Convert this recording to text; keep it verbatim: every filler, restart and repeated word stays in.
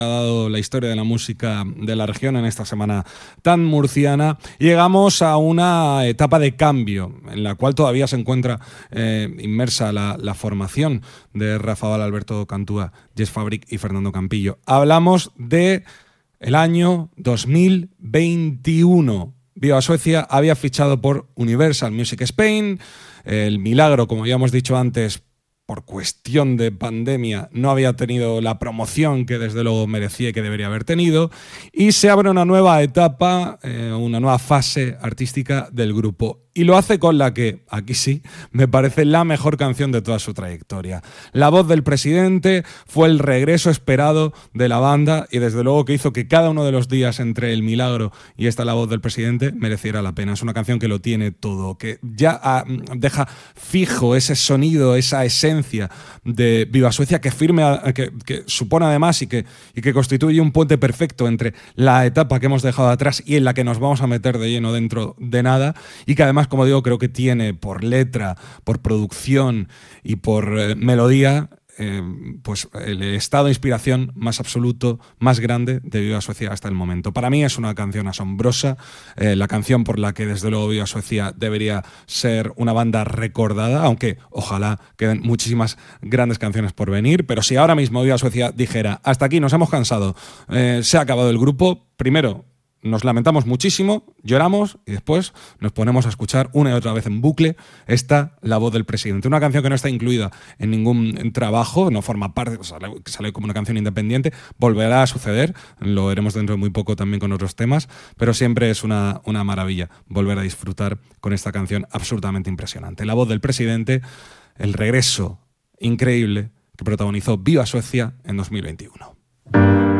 ha dado la historia de la música de la región en esta semana tan murciana. Llegamos a una etapa de cambio en la cual todavía se encuentra eh, inmersa la, la formación de Rafael Alberto Cantúa, Jess Fabric y Fernando Campillo. Hablamos de el año dos mil veintiuno. Viva Suecia había fichado por Universal Music Spain. El Milagro, como ya hemos dicho antes, por cuestión de pandemia, no había tenido la promoción que desde luego merecía y que debería haber tenido, y se abre una nueva etapa, eh, una nueva fase artística del grupo. Y lo hace con la que, aquí sí, me parece la mejor canción de toda su trayectoria. La voz del presidente fue el regreso esperado de la banda y desde luego que hizo que cada uno de los días entre El Milagro y esta La voz del presidente mereciera la pena. Es una canción que lo tiene todo, que ya ah, deja fijo ese sonido, esa esencia de Viva Suecia que, firme, que, que supone además y que, y que constituye un puente perfecto entre la etapa que hemos dejado atrás y en la que nos vamos a meter de lleno dentro de nada, y que además, como digo, creo que tiene por letra, por producción y por eh, melodía eh, pues el estado de inspiración más absoluto, más grande de Viva Suecia hasta el momento. Para mí es una canción asombrosa, eh, la canción por la que desde luego Viva Suecia debería ser una banda recordada, aunque ojalá queden muchísimas grandes canciones por venir. Pero si ahora mismo Viva Suecia dijera hasta aquí, nos hemos cansado, eh, se ha acabado el grupo, primero nos lamentamos muchísimo, lloramos y después nos ponemos a escuchar una y otra vez en bucle esta La voz del presidente. Una canción que no está incluida en ningún trabajo, no forma parte, o sea, que sale como una canción independiente, volverá a suceder, lo veremos dentro de muy poco también con otros temas, pero siempre es una, una maravilla volver a disfrutar con esta canción absolutamente impresionante. La voz del presidente, el regreso increíble que protagonizó Viva Suecia en dos mil veintiuno.